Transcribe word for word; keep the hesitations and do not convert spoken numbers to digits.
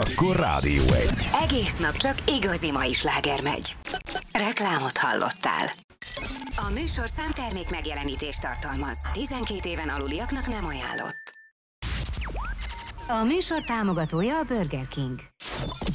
akkor Rádió egy. Egész nap csak igazi mai sláger megy. Reklámot hallottál. A műsor számtermék megjelenítést tartalmaz. tizenkét éven aluliaknak nem ajánlott. A műsor támogatója a Burger King.